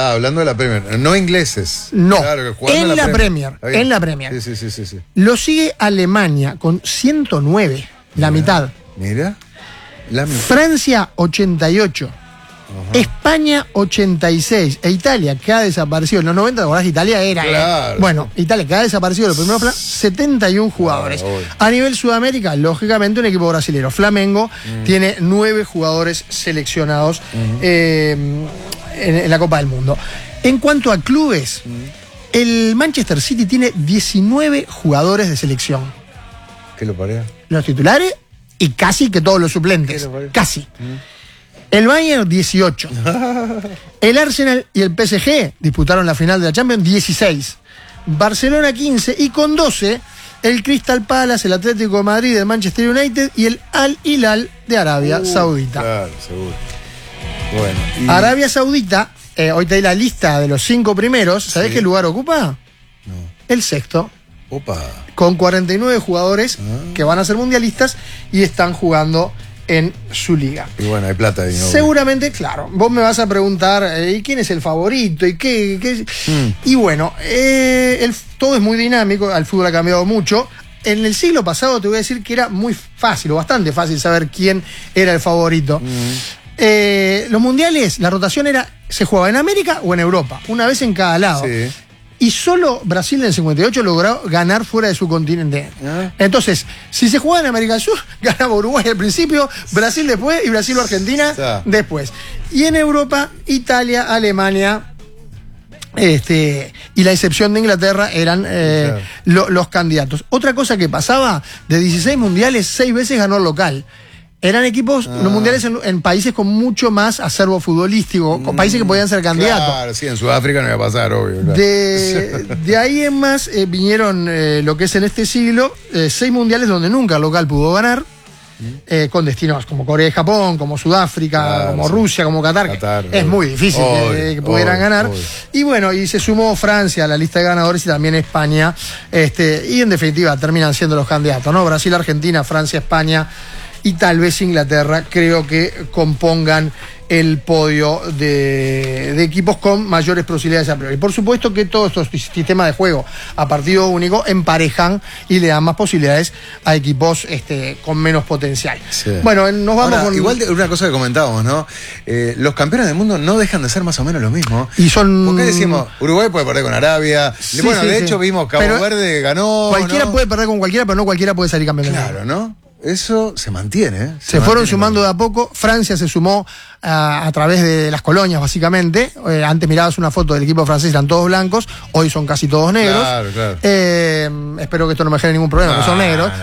Estaba hablando de la Premier, no ingleses. No, claro, que en la Premier. En la Premier. Sí. Lo sigue Alemania con 109, la mitad. Mira, la mitad. Francia, 88. Ajá. España 86 e Italia, que ha desaparecido en los 90, ¿verdad? Italia era. Claro. Bueno, Italia, que ha desaparecido en los primeros planos, 71 jugadores. Claro, a nivel Sudamérica, lógicamente, un equipo brasilero. Flamengo tiene 9 jugadores seleccionados en la Copa del Mundo. En cuanto a clubes, el Manchester City tiene 19 jugadores de selección. ¿Qué lo parea? Los titulares y casi que todos los suplentes. Casi. El Bayern, 18. El Arsenal y el PSG disputaron la final de la Champions, 16. Barcelona, 15. Y con 12, el Crystal Palace, el Atlético de Madrid, el Manchester United y el Al Hilal de Arabia Saudita. Claro, seguro. Bueno. Arabia Saudita, hoy te di la lista de los 5 primeros. ¿Sabés qué lugar ocupa? No. El sexto. Opa. Con 49 jugadores que van a ser mundialistas y están jugando en su liga. Y bueno, hay plata ahí, ¿no? Seguramente, claro. Vos me vas a preguntar, ¿y quién es el favorito? ¿Y qué? Y bueno, todo es muy dinámico, el fútbol ha cambiado mucho. En el siglo pasado te voy a decir que era muy fácil, o bastante fácil saber quién era el favorito. Los mundiales, la rotación se jugaba en América o en Europa, una vez en cada lado. Sí. Y solo Brasil en el 58 logró ganar fuera de su continente. Entonces, si se jugaba en América del Sur, ganaba Uruguay al principio, Brasil después y Brasil o Argentina después. Y en Europa, Italia, Alemania, y la excepción de Inglaterra eran los candidatos. Otra cosa que pasaba, de 16 mundiales, 6 veces ganó el local. Eran equipos, los mundiales en países con mucho más acervo futbolístico, con países que podían ser candidatos. Claro, sí, en Sudáfrica no iba a pasar, obvio. Claro. De ahí en más vinieron lo que es en este siglo, 6 mundiales donde nunca el local pudo ganar, con destinos como Corea y Japón, como Sudáfrica, como Rusia, como Qatar. Es muy difícil que pudieran ganar. Y bueno, y se sumó Francia a la lista de ganadores y también España, y en definitiva terminan siendo los candidatos, ¿no? Brasil, Argentina, Francia, España y tal vez Inglaterra, creo que compongan el podio de equipos con mayores posibilidades a priori. Por supuesto que todos estos sistemas de juego a partido único emparejan y le dan más posibilidades a equipos con menos potencial. Sí. Bueno, nos vamos con... Igual una cosa que comentábamos, ¿no? Los campeones del mundo no dejan de ser más o menos lo mismo. Y son... ¿Por qué decimos? Uruguay puede perder con Arabia. Sí, bueno, de hecho vimos Cabo Verde ganó. Cualquiera puede perder con cualquiera, pero no cualquiera puede salir campeón del mundo. Claro, ¿no? Eso se mantiene. Se fueron sumando de a poco. Francia se sumó a través de las colonias, básicamente. Antes mirabas una foto del equipo francés, eran todos blancos. Hoy son casi todos negros. Claro. Espero que esto no me genere ningún problema, porque son negros.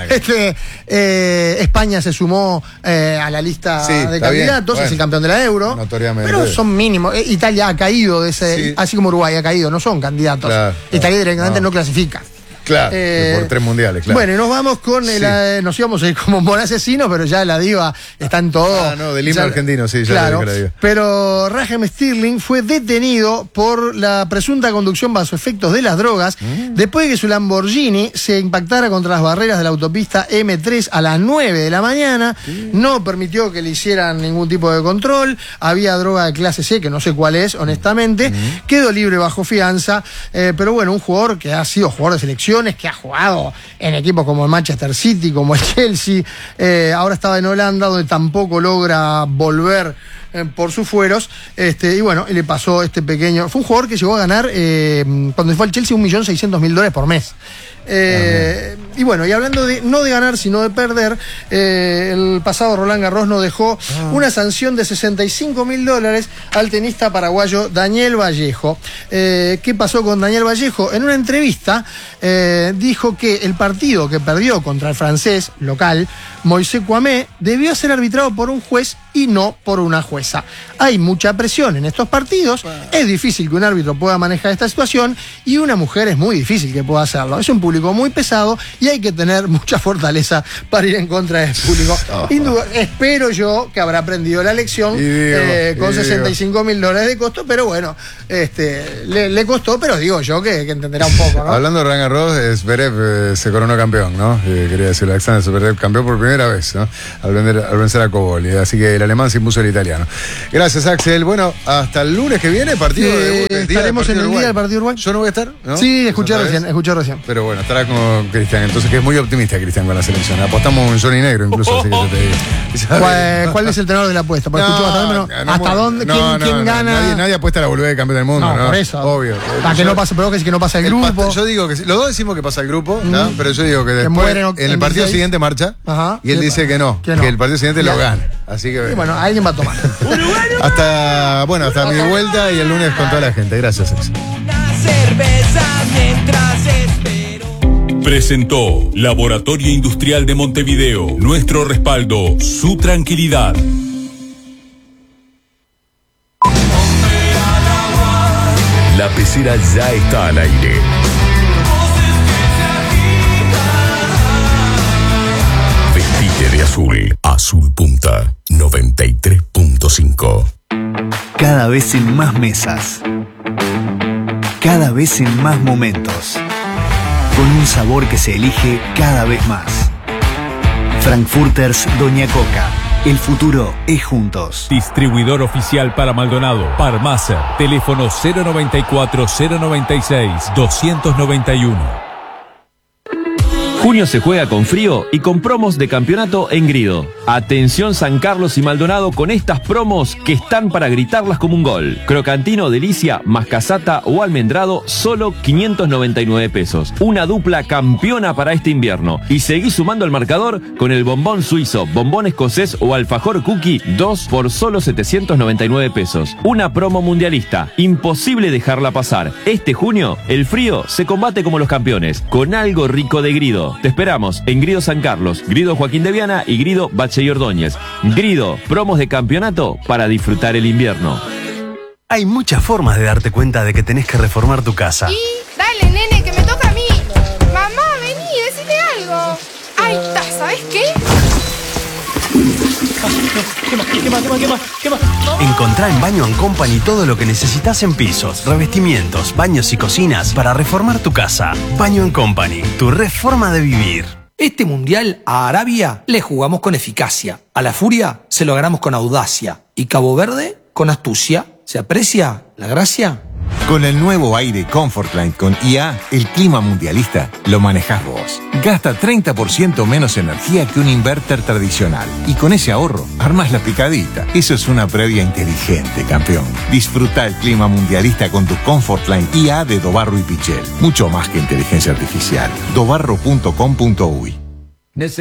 España se sumó a la lista de candidatos. Bueno, es el campeón de la Euro. Notoriamente. Pero son mínimos. Italia ha caído de ese, así como Uruguay ha caído. No son candidatos. Italia directamente no clasifica. Claro, por 3 mundiales, claro. Bueno, y nos vamos con nos íbamos a ir como buen asesino, pero ya la diva está en todo. Del himno argentino, sí, ya claro, la diva. Pero Raheem Sterling fue detenido por la presunta conducción bajo efectos de las drogas después de que su Lamborghini se impactara contra las barreras de la autopista M3 a las 9 de la mañana. No permitió que le hicieran ningún tipo de control. Había droga de clase C, que no sé cuál es, honestamente. Quedó libre bajo fianza. Pero bueno, un jugador que ha sido jugador de selección, que ha jugado en equipos como el Manchester City, como el Chelsea, ahora estaba en Holanda, donde tampoco logra volver por sus fueros, y bueno, le pasó este pequeño... Fue un jugador que llegó a ganar, cuando fue al Chelsea, $1.600.000 por mes. Y bueno, y hablando no de ganar, sino de perder, el pasado Roland Garros nos dejó una sanción de $65.000 al tenista paraguayo Daniel Vallejo. ¿Qué pasó con Daniel Vallejo? En una entrevista dijo que el partido que perdió contra el francés local, Moisés Kouamé, debió ser arbitrado por un juez y no por una jueza. Hay mucha presión en estos partidos, es difícil que un árbitro pueda manejar esta situación y una mujer es muy difícil que pueda hacerlo. Es un público muy pesado y hay que tener mucha fortaleza para ir en contra del público. Espero yo que habrá aprendido la lección con $65.000 de costo, pero bueno, le costó, pero digo yo que entenderá un poco, ¿no? Hablando de Roland Garros, Zverev se coronó campeón, ¿no? Quería decirlo, Alexander Zverev campeón por primera vez, ¿no? Al vencer a Coboli, así que el alemán se impuso el italiano. Gracias, Axel. Bueno, hasta el lunes que viene, partido de estaremos en el día del partido de Uruguay. Yo no voy a estar, ¿no? Sí, escuché recién. Pero bueno, estará con Cristian, entonces, que es muy optimista Cristian con la selección. Apostamos un Johnny Negro, incluso, así que yo te digo. ¿Cuál es el tenor de la apuesta? ¿Hasta dónde? ¿Quién gana? Nadie apuesta a la volver de campeón del mundo, ¿no? Por eso. Obvio. Para que no pase, pero que no pasa el grupo. Yo digo que los dos decimos que pasa el grupo, ¿no? Pero yo digo que después, en el partido siguiente marcha. Ajá. Y él dice que no, que el partido siguiente lo gana. Así que. Y bueno, alguien va a tomar. hasta mi vuelta y el lunes con toda la gente. Gracias, Axel. Presentó Laboratorio Industrial de Montevideo. Nuestro respaldo, su tranquilidad. La pecera ya está al aire. Vestite de azul. Azul Punta 93.5. Cada vez en más mesas. Cada vez en más momentos. Con un sabor que se elige cada vez más. Frankfurters Doña Coca. El futuro es juntos. Distribuidor oficial para Maldonado. Parmacer. Teléfono 094-096-291. Junio se juega con frío y con promos de campeonato en Grido. Atención San Carlos y Maldonado con estas promos que están para gritarlas como un gol. Crocantino, delicia, mascasata o almendrado, solo 599 pesos. Una dupla campeona para este invierno. Y seguí sumando el marcador con el bombón suizo, bombón escocés o alfajor cookie, 2 por solo 799 pesos. Una promo mundialista. Imposible dejarla pasar. Este junio, el frío se combate como los campeones, con algo rico de Grido. Te esperamos en Grido San Carlos, Grido Joaquín de Viana y Grido Bache y Ordóñez. Grido, promos de campeonato para disfrutar el invierno. Hay muchas formas de darte cuenta de que tenés que reformar tu casa. Y dale, nene, que me toca a mí. Mamá, vení, decime algo. Ahí está, ¿sabes qué? ¿Qué más? Encontrá en Baño & Company todo lo que necesitas en pisos, revestimientos, baños y cocinas para reformar tu casa. Baño & Company, tu reforma de vivir. Este mundial a Arabia le jugamos con eficacia. A la Furia se lo ganamos con audacia. Y Cabo Verde con astucia. ¿Se aprecia la gracia? Con el nuevo aire Comfortline con IA, el clima mundialista lo manejás vos. Gasta 30% menos energía que un inverter tradicional. Y con ese ahorro, armás la picadita. Eso es una previa inteligente, campeón. Disfruta el clima mundialista con tu Comfortline IA de Dobarro y Pichel. Mucho más que inteligencia artificial. dobarro.com.uy